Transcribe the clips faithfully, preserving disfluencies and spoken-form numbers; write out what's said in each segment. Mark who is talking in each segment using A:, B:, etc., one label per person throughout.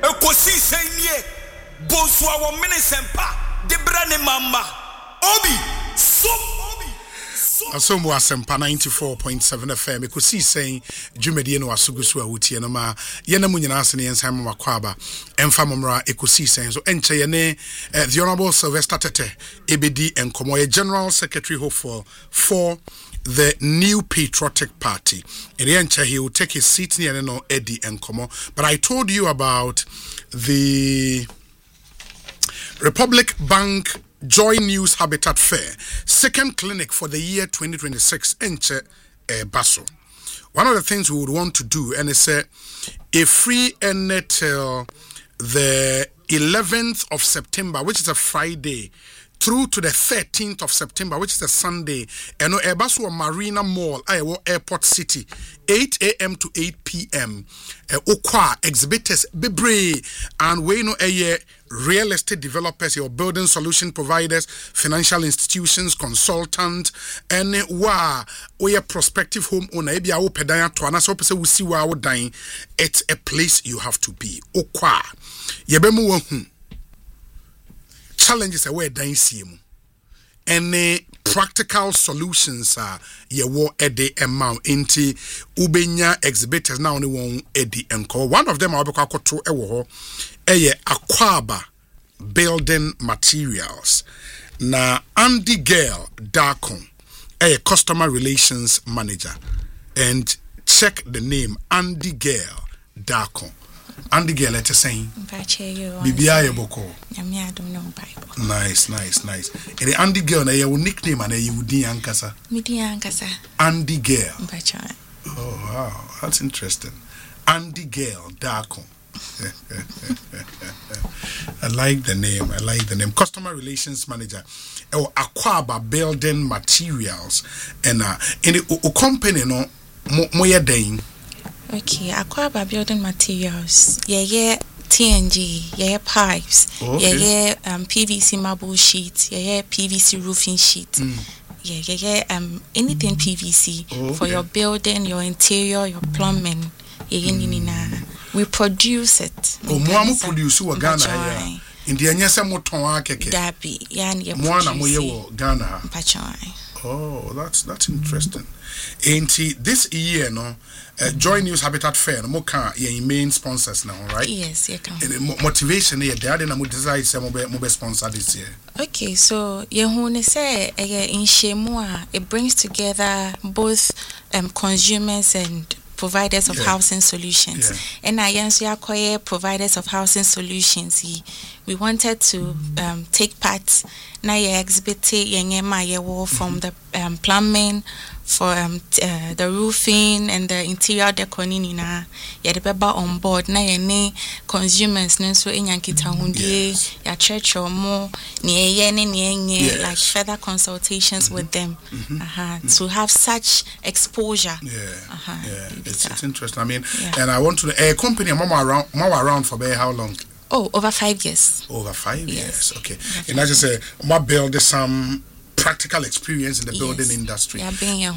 A: Ekosi senye Bonswa wa mene sempa Debrane mama Obi So
B: Asombo asempa ninety-four point seven F M ekosi sen dwumedie no asugusu a wotie no ma ye na munyina ase ne yensan ma kwaba emfa momra ekosi sen so enche ye ne uh, the honorable Sylvester Tete ebedi enkomo ye general secretary hopeful for the New Patriotic Party. In the end, he will take his seat near no Eddie Enkomo. But I told you about the Republic Bank Joy News Habitat Fair, second clinic for the year twenty twenty-six in uh, Basso. One of the things we would want to do, and it's a, a free and till the eleventh of September, which is a Friday, through to the thirteenth of September, which is a Sunday, and no Basso Marina Mall, Iowa Airport City, eight a.m. to eight p.m. Uh, Okwa exhibitors, Bebre, and we know a real estate developers, your building solution providers, financial institutions, consultant, and wa we a prospective home owner. Ebi awo pedaya to anaso pese wusi wa awo dying. It's a place you have to be. Okwa yebemu wahu challenges away dying siemu. Any practical solutions are ye wo ede amount inti ubenya exhibitors now only one edi enko. One of them I'll be to ewo eye Akwaba building materials na Andy Gale Darkon eye customer relations manager, and check the name Andy Gale Darkon. Andy Gale let us say Bibia Yeboko.
C: I don't know Bible.
B: Nice, nice, nice. And the Andy Gale na your nickname and you would Ankasa.
C: Midi Ankasa.
B: Andy Gale.
C: Oh
B: wow, that's interesting. Andy Gale Darkon. I like the name. I like the name. Customer relations manager. Oh, Akwaba building materials. And uh, in the company no mo ya dain.
C: Okay, Akwaba building materials. Yeah, yeah. T N G, yeah, pipes, oh, okay. yeah, yeah, um, P V C marble sheet, yeah, yeah, P V C roofing sheet, mm. yeah, yeah, yeah, um, anything P V C oh, okay. for your building, your interior, your plumbing, yeah, mm. we produce it.
B: Oh, mo produce wa Ghana ya. Indi anyasa mo ton akeke.
C: Dabi, yeah, yeah.
B: Mo na mo ye wo Ghana.
C: Mpachai.
B: Oh, that's that's interesting. Ain't this year no uh, Joy News Habitat Fair no more your main sponsors now, right?
C: Yes, yeah.
B: And motivation here there then I decide some mobile sponsor this year.
C: Okay, so you want to say in Shemua it brings together both um consumers and providers of yeah. housing solutions. Yeah. And I answer acquire providers of housing solutions. We wanted to um, take part na ye exhibit yenye from the um, plumbing for um, uh, the roofing and the interior decorating na yedebeba on board na yene consumers nenso enyankita hundie ya church or more ni yene ni enye like further consultations mm-hmm. with them mm-hmm. uh-huh, mm-hmm. to have such exposure.
B: Yeah, uh-huh. yeah. It's, it's interesting. I mean, yeah. and I want to a uh, company mama around mama around for how long?
C: Oh, over five years.
B: Over five
C: yes.
B: years. Okay. Over and I just say my build some practical experience in the building yes. industry.
C: Yeah, being young.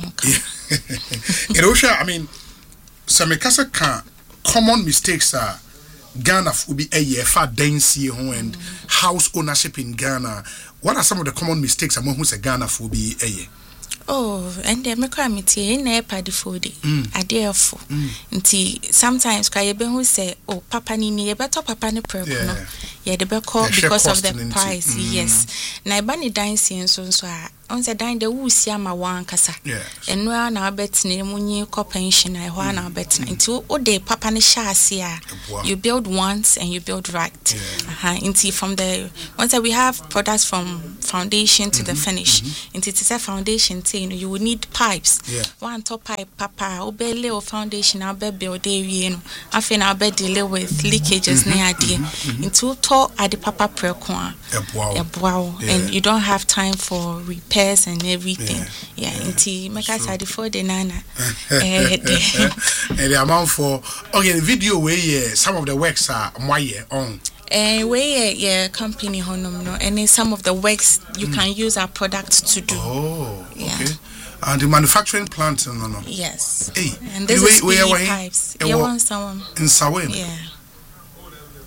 B: It also, I mean, some can common mistakes are Ghana will be a year for density and mm. house ownership in Ghana. What are some of the common mistakes among who say Ghana will be a year?
C: Oh, and the mecramity in a paddy food. I dare for until sometimes Kayabe who say, oh, Papa Nini, better Papa ni per no. Yeah, the back because of the price. Mm. Yes. Na bani dancing so so. On the dine the woo see ma one kasa.
B: Yes.
C: And where na bet ne munyi ko pension I wa na bet na. Until o de Papa ni shasia. You build once and you build right. Yeah. Uh-huh. Until from the once that we have products from foundation to mm-hmm. the finish. Mm-hmm. Until it's a foundation thing, you know, you will need pipes. Yeah. One top pipe Papa o be lay foundation I'll be build you know. I feel I'll be deal with leakages mm-hmm. near idea. Mm-hmm. Until to at the Papa pre kwa. Wow. And you don't have time for repair and everything. Yeah, yeah. Until make us had for the nana. And
B: the amount for okay, the video where yeah, some of the works are my year on.
C: And where yeah, company honum no, and some of the works you mm. can use our products to do.
B: Oh,
C: yeah.
B: Okay. And the manufacturing plant no no.
C: Yes.
B: Hey,
C: and this is where pipes.
B: You
C: want someone
B: in Sawen.
C: Yeah.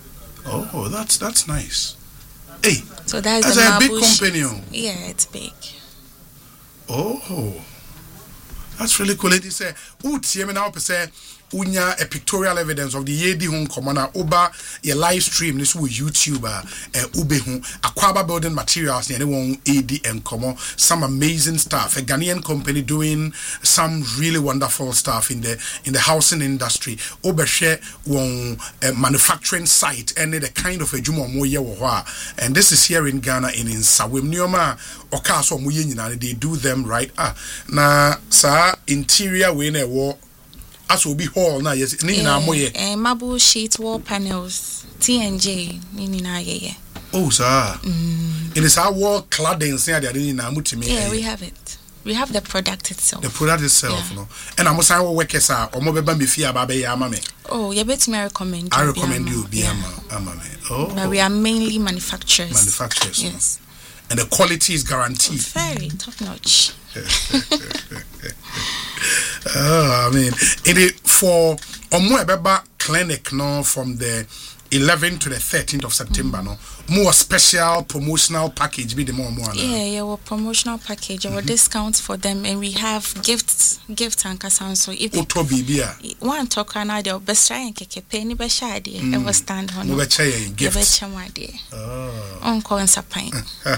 B: Oh, that's that's nice. Hey,
C: so that's,
B: that's
C: the
B: a big
C: marble
B: company.
C: sheet. Yeah, it's big.
B: Oh, that's really cool. Lady say, "Uti, me now say." Unya a pictorial evidence of the Yedi Home Commona Oba a live stream this with YouTuber uh, Ube Home Akwaba building materials and anyone A D and Como some amazing stuff a Ghanaian company doing some really wonderful stuff in the in the housing industry Oba share one uh, manufacturing site and the kind of a Juma Moye and this is here in Ghana in in Sawim Nioma Okaso Muye they do them right ah na sa interior we na war as will be hall now, yes, Nina Moye.
C: Eh, marble sheet wall panels, T and J, Nina ye.
B: Oh, sir. Mm. It is our wall cladding, say that in Namutimi.
C: Yeah, we have it. We have the product itself.
B: The product itself,
C: yeah.
B: no. And I'm saying, what workers are, or Mobile Bambifia Babe Amame.
C: Oh, you bet me I recommend
B: I recommend you be Amame. Oh.
C: But we are mainly manufacturers.
B: Manufacturers.
C: Yes.
B: And the quality is guaranteed.
C: Very top notch.
B: Oh, I mean, it is for Omo Clinic no from the eleventh to the thirteenth of September mm. no more special promotional package be the more more
C: yeah yeah well promotional package or mm-hmm. discounts for them and we have gifts gifts and kasan so if
B: Oto bibia
C: one talk na the best try and keke penny be shade e was stand on
B: no be chaye
C: gifts
B: oh
C: on ko nsapan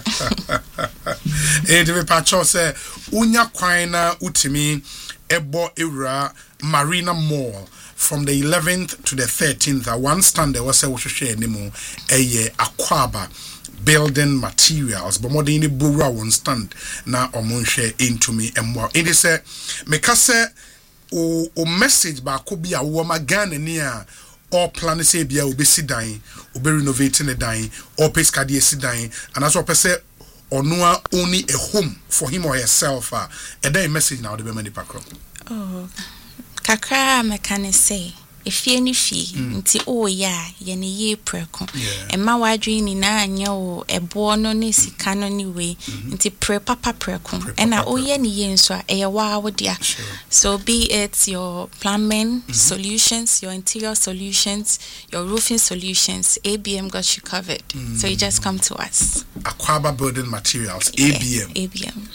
B: e de be pacho say unya kwan na utimi ebo ewura Marina Mall from the eleventh to the thirteenth. At one stand there was a share name a Akwaba building materials, but more than the Bura one stand now or share into me and more. It is a mekase o o message ba could be a woman Ghana near or plan say be a obesi dying, or be renovating a dying, or pescadi si dying, and as what say or no only a home for him or herself. Uh, a day message now the many pack.
C: Oh, kakra mekane say if ye ni fi nti o ya ye ni ye preko e ma wadwi ni na anya o ebo no ne sika no ni we nti pre papa preko e na o ye ni ye nso a ye wa wodia so be it your plumbing mm-hmm. solutions, your interior solutions, your roofing solutions, A B M got you covered. Mm-hmm. So you just come to us.
B: Akwaba building materials, A B M.
C: Yeah, A B M.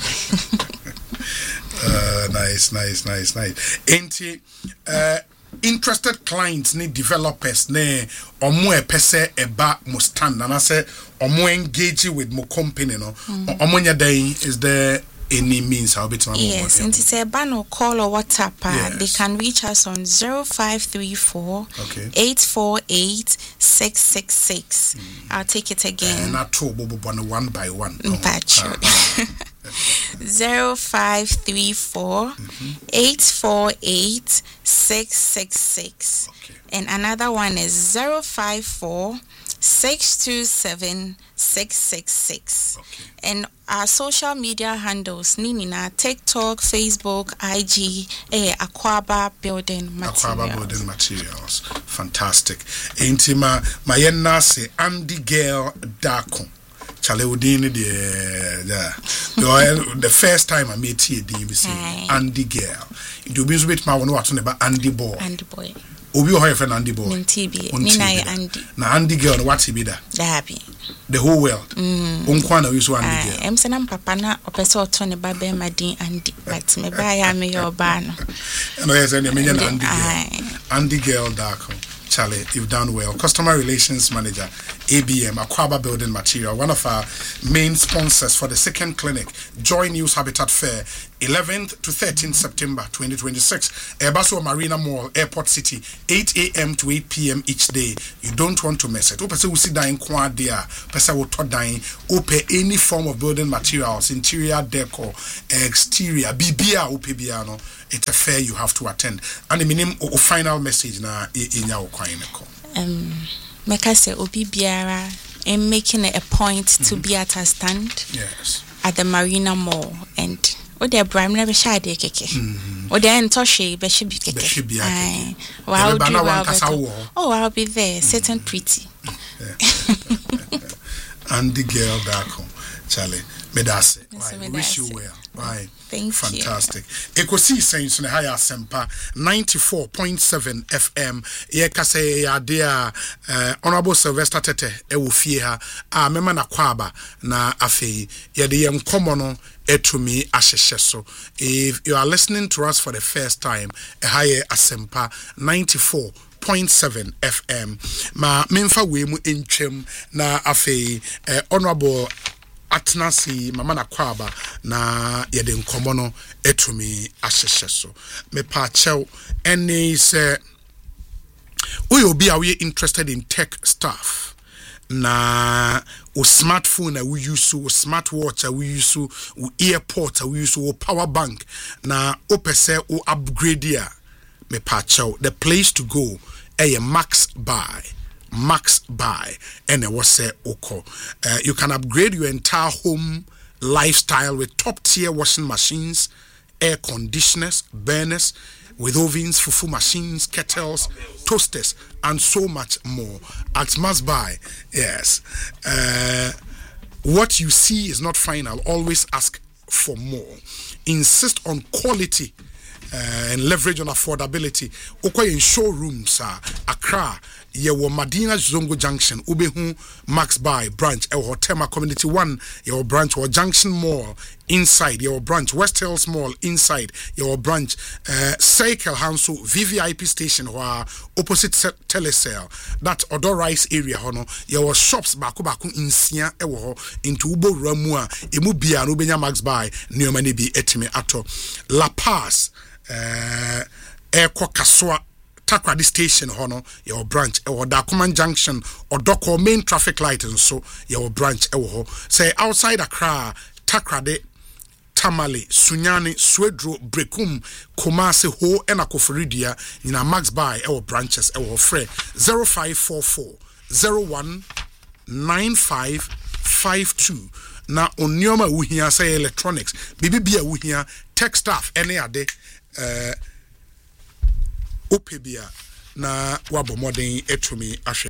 B: Uh, nice, nice, nice, nice. Ain't uh, interested clients need developers ne omo e pese eba mo stand and I say omo engage with mo company no omo nya day is there any means how bit
C: yes and it's a ban call or WhatsApp uh, yes. They can reach us on zero five three four
B: okay.
C: eight four eight six six six. mm. I'll take it again
B: and I told one by one
C: no. uh, zero five three four eight four eight six six six and another one is zero five four six two seven six six six
B: okay.
C: And our social media handles Ninina TikTok, Facebook, I G, eh, Akwaba Building Materials.
B: Akwaba Building Materials, fantastic. Intima Mayena se Andy Girl Dako. Chale Udini the the first time I met here, D B C Andy Girl. It will be a bit more watching about Andy Boy.
C: Andy Boy.
B: Obi o friend Andy Boy.
C: Nintibi. Nina Andy.
B: Na Andy Girl what he be da?
C: Dabi.
B: The whole world.
C: Mm.
B: Unkwana we so Andy Girl.
C: Em se na papa na opese oto ne ba be ma din Andy. But me ba ya me your ba no.
B: No yes and me na Andy Girl. Andy Girl Darko. Charlie, you've done well. Customer Relations Manager, A B M, Akwaba Building Material, one of our main sponsors for the second clinic, Joy News Habitat Fair, eleventh to thirteenth September twenty twenty-six, Ebaso Marina Mall, Airport City, eight a.m. to eight p.m. each day. You don't want to miss it. Ope se usi dying kwa dia, pesa woto dying, ope any form of building materials, interior decor, exterior, bibia ope biano. It's a fair you have to attend. And the minimum or final message na in your
C: um make us say obi biara in making it a point mm-hmm. to be at a stand
B: yes
C: at the Marina Mall and o de bram na be shade keke o de entoshe be should be keke ai wow oh I'll be there certain pretty
B: and the girl Dako Charlie me that say wish you well bye.
C: Thank
B: Fantastic. you. Fantastic. Ekosi sense ne haya sempa ninety-four point seven F M. Ye kase ya dia uh, Honorable Sylvester Tete ewo fie ha a mema na kwaba na afei ye de yem komono etumi ahyehye so. If you are listening to us for the first time, e haya asempa ninety-four point seven F M. Ma memfa we mu entwem na afei uh, Honorable Atnasi mama na kwaba na yede nkomo no etumi ahyehye so me pa chew any say we obi a we interested in tech stuff na o smartphone a we use o smartwatch a we use o earport a we use o power bank na o pese o upgrade ya me pa chew the place to go eh Max Buy Max Buy and it was say oko. Uh, you can upgrade your entire home lifestyle with top tier washing machines, air conditioners, burners, with ovens, fufu machines, kettles, toasters, and so much more. At Max Buy, yes. Uh, what you see is not final. Always ask for more. Insist on quality uh, and leverage on affordability. Oko in showrooms, uh, Accra. Yewo Madina Zongo Junction, Ubehu Max Buy branch, Ewo Tema Community one, your branch or Junction Mall inside your branch, West Hills Mall inside your branch, uh, Cycle Hanso V V I P station where opposite Telecel, that Odo Rice area hono, your shops baku baku insia ewo into Ubo Ramua, Imubia Rubenya Max Buy, Neomani bi etime ato La Paz, uh, Eko Kaswa. Takrady station hono your branch ewo Dakuman Junction or Doko main traffic light and so your branch ewo say outside Accra Takrady Tamale Sunyani Swedro Brekum Kumasi Ho and Akoforidia in a Max Buy ewo branches ewo free zero five four four zero one nine five five two na onyoma wuhia say electronics bibi bia wuhia tech staff any ade uh Opebia na wabo modern etumi ahwe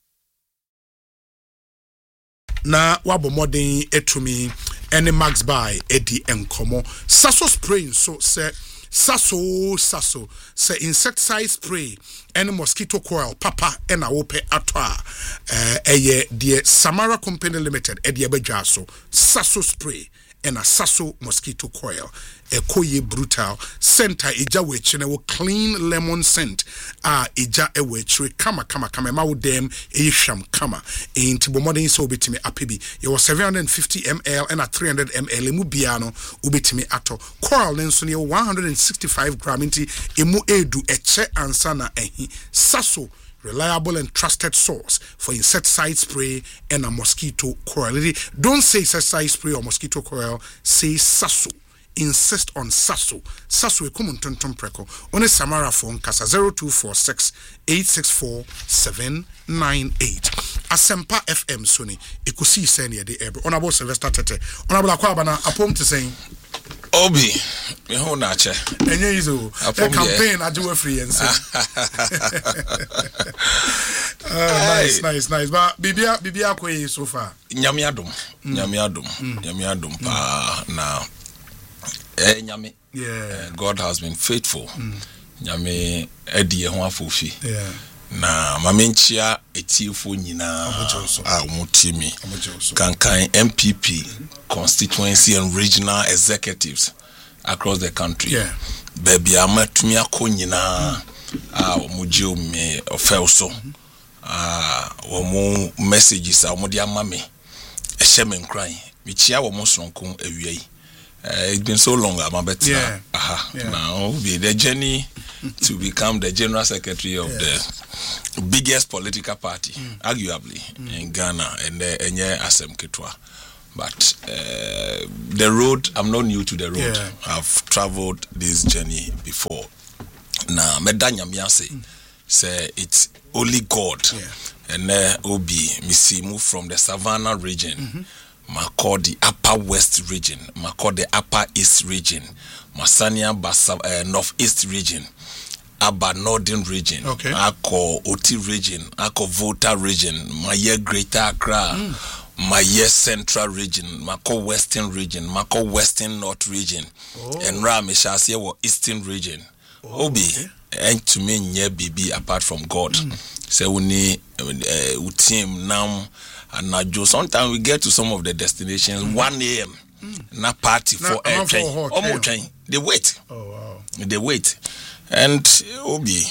B: na wabo modern etumi any Max Buy edi enkomo saso spray so say saso saso say insecticide spray any mosquito coil papa ena wope atwa eh eye de Samara Company Limited edi ebedwa so saso spray and a sasso mosquito coil, a koye brutal center ija wechine wo clean lemon scent ah ija e wechre kama kama kama ma wo dem e sham kama e ntibo modern so betimi apebi you was seven hundred fifty milliliters and a three hundred milliliters emu biano ubetimi ato coil nenso ne one hundred sixty-five gram nti emu edu eche ansa na ehi sasso reliable and trusted source for insecticide spray and a mosquito coil. Don't say insecticide spray or mosquito coil, say sasso. Insist on sasso. Sasso e kumun tonton preko. On a Samara phone kasa zero two four six eight six four seven nine eight. Asempa F M Sony. Ikusi seni de ebe. Honorable Sylvester Tete. Honorable Akwabana apom to saying
A: Obi, me ho na che.
B: Enye izo. The campaign ajuwe free and say. Nice, nice, nice. But bibia bibia kwe so far.
A: Nyame adom. Nyame adom. Nyame adom pa na eh nyame. Yeah. God has been faithful. Nyame edi ho afofi. Yeah. Na mamenchia etiefo nyina a umutimi kankan M P P constituency and regional executives across the country. Yeah. Baby amatumi akonyina a umuje me ofelso ah omo messages a omode amame ehye me nkran michia wo mo sonko awiai. Uh, it's been so long, I'm a bit yeah. Aha. Yeah. Now be the journey to become the general secretary of yes. the biggest political party, mm. arguably mm. in Ghana, and the Enye Asem Ketwa. But uh, the road, I'm not new to the road. Yeah. I've traveled this journey before. Now, Medanya Miase say it's only God, yeah. and uh, Obi Misi move from the Savannah region. Mm-hmm. Mako the Upper West region, Mako the Upper East region, Masania Basa uh, Northeast region, Aba Northern region, okay. Ako Oti region, Ako Volta region, Maye Greater Accra, mm. my yes central region, Mako western region, Mako western north region, oh. and Rameshas here eastern region. Oh, Obi, okay. And to me, yeah, baby, apart from God. Mm. So we need uh, team now, and now sometimes we get to some of the destinations mm. one a m. Mm. Na party for
B: na,
A: air train, almost train. They wait. Oh wow. They wait, and Obi,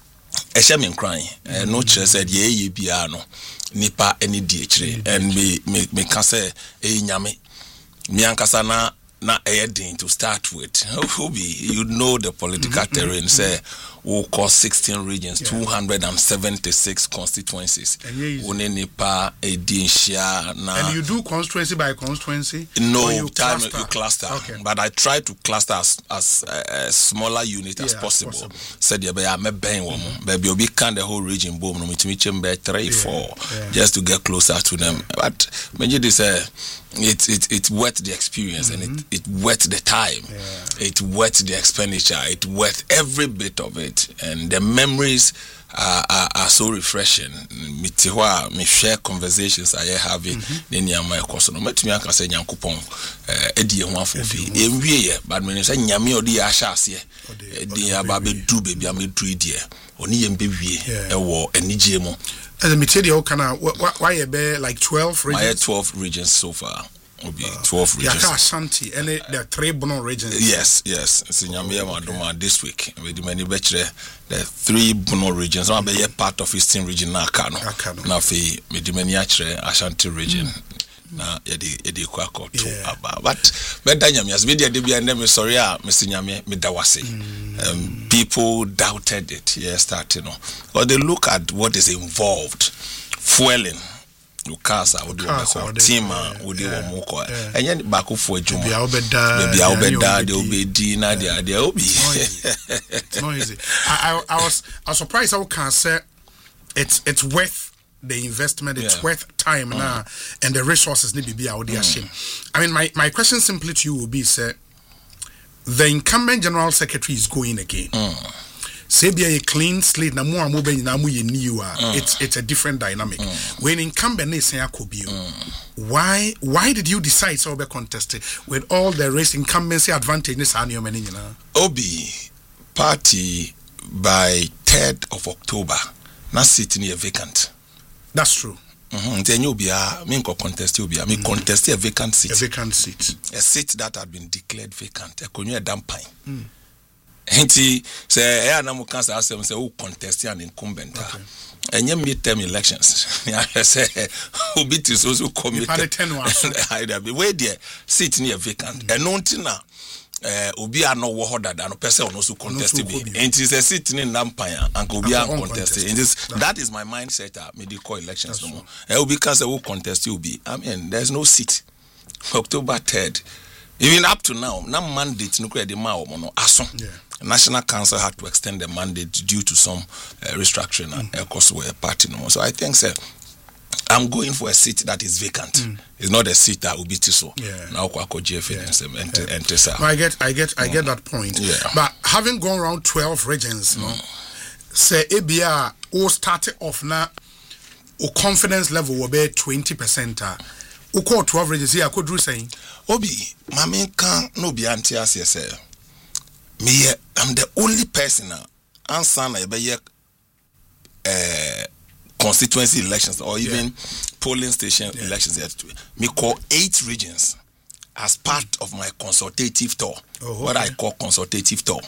A: a shaman crying. And no church said, "Ye ye piano, nipa any D H and me me me can say, eh nyame, me ankasana na adding to start with. Obi, you know the political mm-hmm. terrain. Mm-hmm. Say, we call sixteen regions, yeah. two hundred and seventy-six constituencies.
B: And
A: nipa edinshia na.
B: And you do constituency by constituency?
A: No,
B: you
A: time
B: cluster?
A: you cluster.
B: Okay.
A: But I try to cluster as, as a, a smaller unit yeah, as possible. possible. Said yeah, but me ben woman, but you be can the whole region boom. No, me to me chamber three, yeah. four, yeah. just to get closer to them. Yeah. But maybe this uh, it it it worth the experience mm-hmm. and it it worth the time. Yeah. It worth the expenditure. It worth every bit of it. And the memories are, are, are so refreshing. Me tiwa me share conversations I have in Nyama Koso. No metumi aka say Nyankopon eh edi ho afofi. Enwie but me say nyame odi ahase e di aba be du baby am du die. Oni yem be wie e wo anigye mu.
B: And me tell you kana why e be like twelve regions.
A: I had twelve regions so far. Will be twelve uh, regions.
B: Yaka Ashanti, and the three Bono regions.
A: Yes, yes. Sinyamia Maduma this week. With the many bachelor, the three Bono regions. I'm be part of Eastern region na Kano. Na fi with the many Ashanti region. Na yedi yedi kwako to aba. But but Danyamias media de bia ndem sorry a Mesinyame medawase. Um people doubted it. Yes, start you know. But they look at what is involved. Fueling. Ukasa odi wako tima odi wamoko enye bako fo adwuma bia obeda bia obeda de obedi na de de obi
B: it's not easy. I, I I was I was surprised how can say it's it's worth the investment, it's yeah. worth time mm. now and the resources need to be out there. Mm. I mean my my question simply to you will be say the incumbent general secretary is going again. Mm. Say be a clean slate na mo amobe nyina mo ye new it's it's a different dynamic mm. when incumbent is say akobio mm. why why did you decide so be contested with all the race incumbency advantage this annual many nyina
A: obi party by third of October na seat near vacant.
B: That's true.
A: Mhm then you be a me ko contest you be a me contest a vacant seat
B: a vacant seat
A: a seat that had been declared vacant e konyu e dampan mm. Enti say eh na mo kan say asem say who contest an incumbent okay. Enye midterm elections I say who beat is also committed either be where there seat near vacant and no ntina eh obi ano wo hoda da no person no so contest be enti say seat ni nampan and obi an contest it that is my mindset at medical elections no more eh obi can say who contest you be I mean there's no seat October third even up to now na mandate no credit ma omo no aso yeah. National Council had to extend the mandate due to some uh, restructuring and mm. cost were party no. So I think sir, I'm going for a seat that is vacant. Mm. It's not a seat that will be so. Now Kwako G F and and Tessa.
B: I get I get I get
A: mm.
B: that point.
A: Yeah.
B: But having gone around twelve regions, mm. no, say A B R all started off now o confidence level will be twenty percent. O call twelve regions here, I could do saying
A: Obi, Mami can no be anti as say. Me, I'm the only person now. Answer na be uh constituency elections or even yeah. polling station yeah. elections. Me call eight regions as part of my consultative tour. Oh, okay. What I call consultative tour.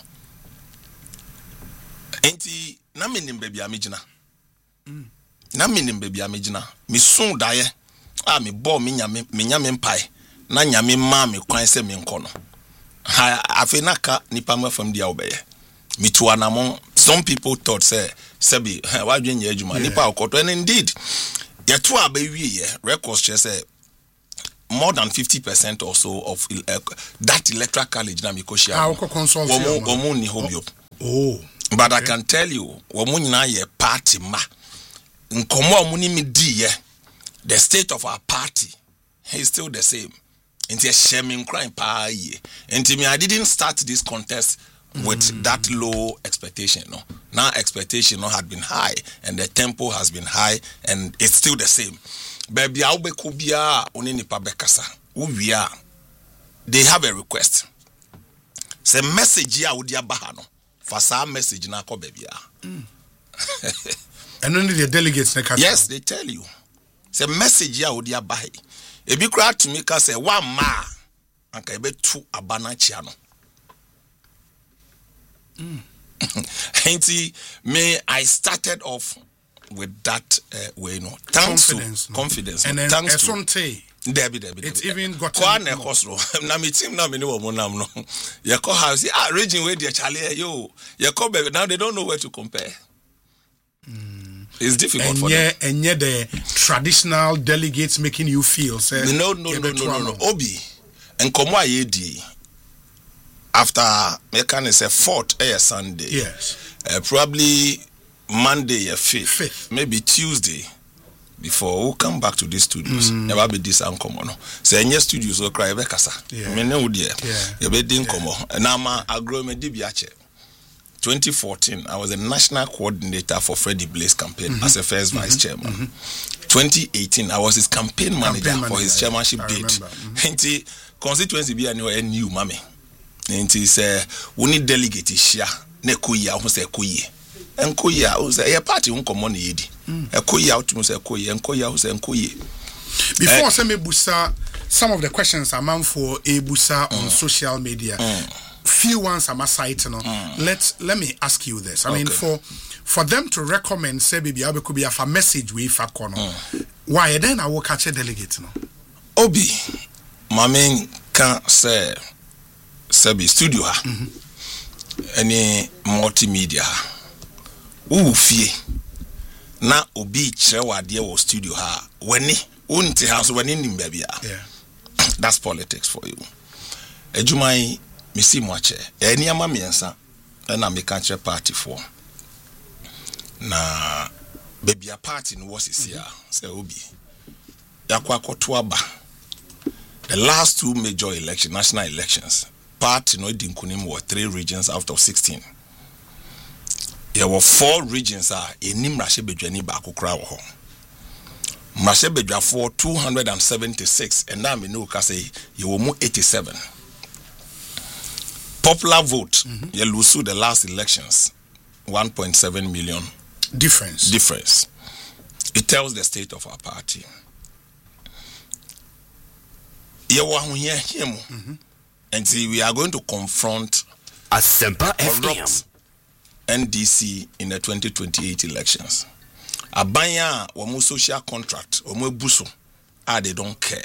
A: Enti na minim baby amijina. Mm. Na minim baby amijina. Mi sun daye. Ah mi bo mi nyame mi nyame mpai. Na nyame ma mi kwan se mi nkono. Ha afenaka nipa ma fam dia obeye mitu anamon some people thought say sebi why dwen ye adwuma nipa okoto and indeed yetu abawie records say more than fifty percent or so of uh, that electoral college na mikoshia omo omo ni hobio oh but okay. I can tell you omo nyina ye party ma nkomo omo ni mi di ye the state of our party is still the same. Into a shaming crime pa ye. Into me, I didn't start this contest with
B: mm.
A: that low expectation. No, now expectation no had been high, and the tempo has been high, and it's still the same. Baby, I'll be kubia onini pabekasa. Uwia, they have a request. Say message ya udia bahano. Fasa message na ko baby.
B: And only the delegates na catch.
A: Yes, they tell you. Say message ya udia bahi. Ebi kura to me ka say one ma anka ebe tu abana chiano. Mm. me I started off with that uh, way, you know, thanks confidence, to no. confidence,
B: and
A: no.
B: then
A: thanks to
B: Debbie,
A: Debbie,
B: it's even got
A: to na kosro. Na me team na me no mo nam no. Ye call house ah region where dey chale yo. Ye call baby now they don't know where to compare. Mm. It's difficult
B: and
A: for
B: yeah,
A: them.
B: And yeah, the traditional delegates making you feel say
A: no no no no no no, no. Obi and komo ayedi. After Mekan say fourth a Sunday.
B: Yes.
A: Uh, probably Monday a fifth.
B: Fifth.
A: Maybe Tuesday. Before we come back to these studios, mm. never be this uncommon. Say any studios so cry be kasa. Me ne wo dia. You be din komo. Na ma agro me di biache. twenty fourteen, I was a national coordinator for Freddie Blaze campaign mm-hmm. as a first mm-hmm. vice chairman. Mm-hmm. twenty eighteen, I was his campaign manager, campaign manager for his chairmanship date. Enti mm-hmm. constituency be any new mame. Enti say we need delegate share ne koya ho say koye. Enkoya o say e party won komo na yedi. Ekoya o tumi say ekoye, enkoya o say enkoye.
B: Before uh, say me busa some of the questions a man for a busa mm. on social media. Mm. Few ones I'm aside, you know. Mm. Let let me ask you this. I okay. mean, for for them to recommend say baby I could be a message we fa kono. Mm. Why then I will catch a delegate, you know? Obi,
A: mami can say Sebi studio ha. Mm-hmm. Any multimedia. Ooh fie. Na obi chere wade wo studio ha. Weni unti house weni nim baby.
B: Yeah.
A: That's politics for you. Ejumai misi mwache eni ama miensa na me kanche party for na baby a party no was is here say obi yakwa koto aba the last two major election national elections party no di nkunim were three regions out of sixteen. There were four regions are enim rashe bedwani ba kokra wo ho rashe bedwa for two hundred seventy-six and now me no ka say you will mu eighty-seven. Popular vote, mm-hmm. you lose the last elections, one point seven million
B: difference.
A: Difference. It tells the state of our party. Mm-hmm. And see, we are going to confront
D: Asempa F M
A: N D C in the twenty twenty-eight elections. Abanya wamu social contract, wamu buso, ah they don't care.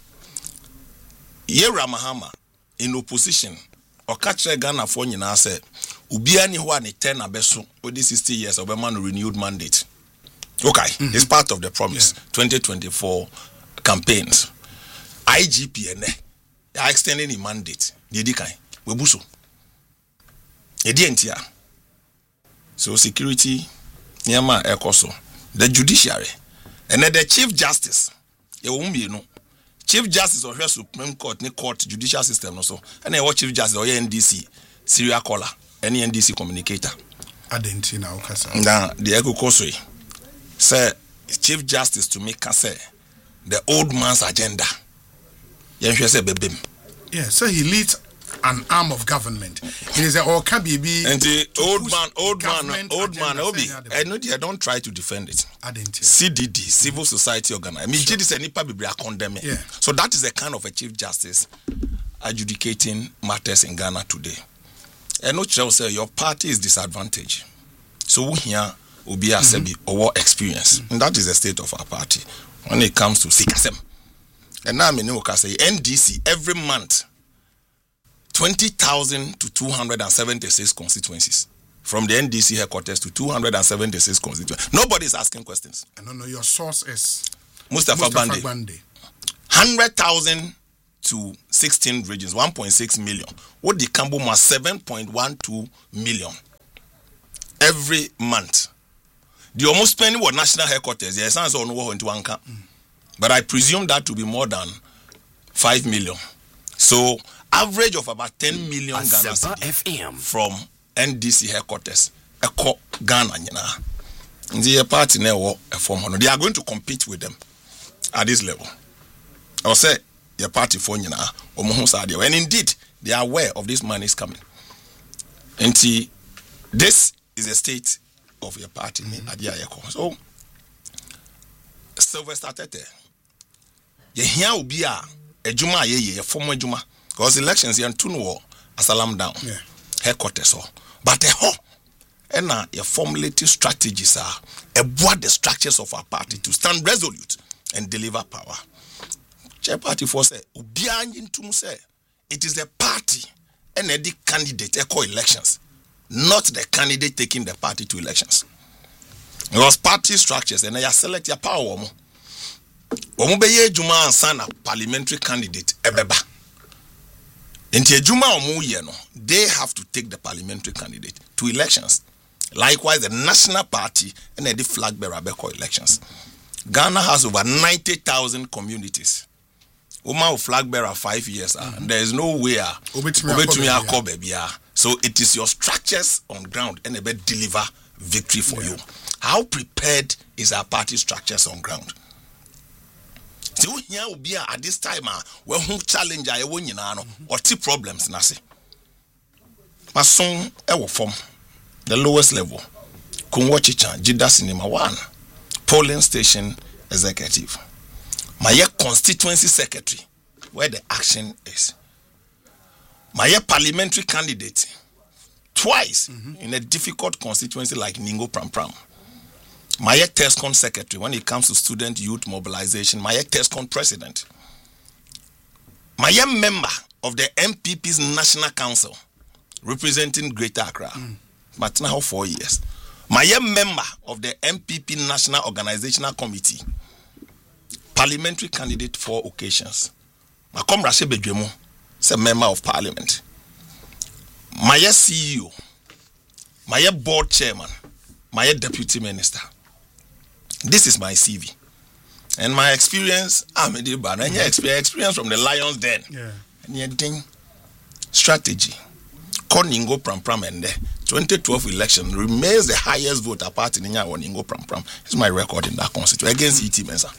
A: Yera Mahama in opposition. Okache Ghana for nyina say ubia ni ho ani ten abeso with this sixty years of a man renewed mandate. Okay, mm-hmm. It's part of the promise. Yeah. twenty twenty-four campaigns. I G P N are extending the mandate. Didi kai we buso. Edi entia. So security nyama ekoso. The judiciary and then the chief justice. E wo mbi no. Chief Justice of the Supreme Court, ni court judicial system also. And then what Chief Justice or N D C, serial caller, any N D C communicator.
B: Adentina okasa.
A: Now the Eko Kosoi say Chief Justice to make say the old man's agenda. Yenhwe say bebem.
B: Yeah, so he leads an arm of government. It is a or can be be
A: and the old man, old man, old man, Obi. I know they don't try to defend it. C D D, civil society organization. I mean, this any people condemn it.
B: Yeah.
A: So that is the kind of a chief justice adjudicating matters in Ghana today. And no child say your party is disadvantaged. So here will be a sebi or experience, mm-hmm. and that is the state of our party when it comes to Sikasem. And now I mean, I say N D C every month. twenty thousand to two hundred seventy-six constituencies. From the N D C headquarters to two hundred seventy-six constituencies. Nobody is asking questions.
B: I don't know, your source is
A: Mustafa,
B: Mustafa
A: Bande.
B: Bande.
A: one hundred thousand to sixteen regions, one point six million. What the Cambo must seven point one two million every month. The almost spending what national headquarters, yes, sounds on into one camp. But I presume that to be more than five million. So average of about ten million Ghana cedi from N D C headquarters. Eko Ghana nyina. The party now a form. They are going to compete with them at this level. I will say your party for nyina omo sadia. And indeed, they are aware of this money is coming. And see, this is a state of your party. Mm-hmm. So, Sylvester Tete, ye here will be a juma ye ye former juma because elections here and two no asalam down yeah. headquarters so but a ho and now your formulative strategies are a what the structures of our party to stand resolute and deliver power. Chair party for say ubianyin to say it is the party and the candidate echo elections, not the candidate taking the party to elections. Because party structures and they select your power. Omubeye Juma and Sana parliamentary candidate ebeba. Inti Juma omuye no, they have to take the parliamentary candidate to elections. Likewise, the national party and the flag bearer beko elections. Ghana has over ninety thousand communities. Uma flag bearer five years. Mm-hmm. There is no way. So it is your structures on ground and they deliver victory for yeah. you. How prepared is our party structures on ground? So here will be at this time where who challenge I won or two problems nasi. Mason ewo form the lowest level. Kunwachicha Jida Cinema one polling station executive. My constituency secretary where the action is. My parliamentary candidate twice mm-hmm. in a difficult constituency like Ningo Pram Pram. My TESCON secretary when it comes to student youth mobilization. My TESCON president. My member of the M P P's National Council representing Greater Accra. Mm. But now four years. My member of the M P P National Organizational Committee. Parliamentary candidate four occasions. My comrade Bedwemo is a member of parliament. My C E O. My board chairman. My deputy minister. This is my C V. And my experience, I'm a deal and your experience from the Lions Den. Yeah. And your ding strategy. Koningo Pram Pram and the twenty twelve election remains the highest voter party in Ningo Pram Pram. It's my record in that constituency against E T Mensa.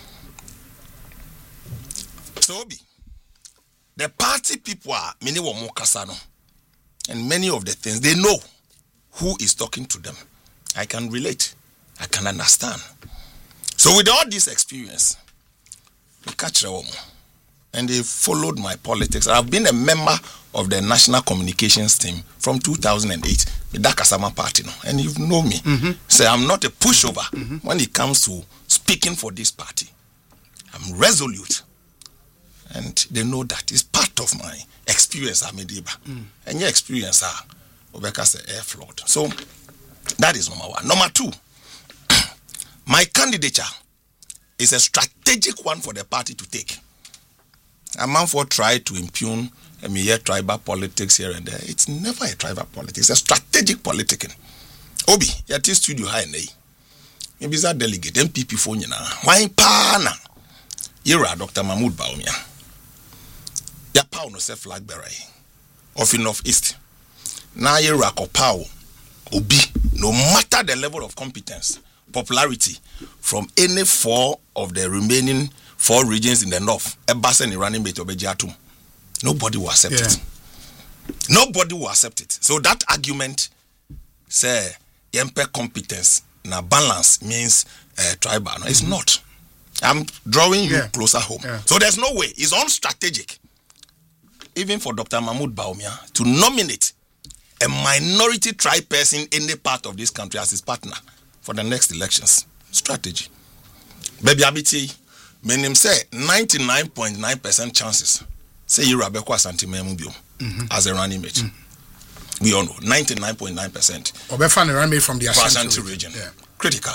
A: So be the party people are many were more Kasano. And many of the things they know who is talking to them. I can relate. I can understand. So with all this experience, we catch them and they followed my politics. I've been a member of the National Communications team from two thousand eight, the Dakasama Party, and you know me. Mm-hmm. So I'm not a pushover mm-hmm. when it comes to speaking for this party. I'm resolute, and they know that it's part of my experience. Amediba, mm. and your experience are Obeka's air flood. So that is number one. Number two. My candidature is a strategic one for the party to take. A man for try to impugn I mean, here tribal politics here and there. It's never a tribal politics. It's a strategic politicking. Obi, yet is studio high nay. Maybe that delegate M P P phone na. Why pana? Yera Doctor Mahmoud Baumia. Ya pow no se flag bearer of in North East. Na yera ko pow Obi, no matter the level of competence, popularity from any four of the remaining four regions in the north, Ebasa and running mate Obejatum, nobody will accept yeah. it. Nobody will accept it. So that argument, say, yempe competence na balance means uh, tribal. No, it's mm-hmm. not. I'm drawing you yeah. closer home. Yeah. So there's no way. It's unstrategic. Even for Doctor Mahmoud Baumia to nominate a minority tribe person in any part of this country as his partner for the next elections. Strategy. Baby Abiti, meaning say ninety-nine point nine percent chances. Say you Rabeko Asante Memubio as a running mate. Mm-hmm. We all know ninety-nine point nine percent. Obefa running mate from the Ashanti region. region. Yeah. Critical.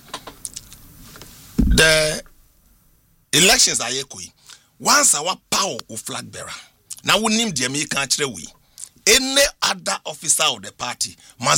A: The elections are equal. Once our power of flag bearer. Now we name the American we. Any other officer of the party must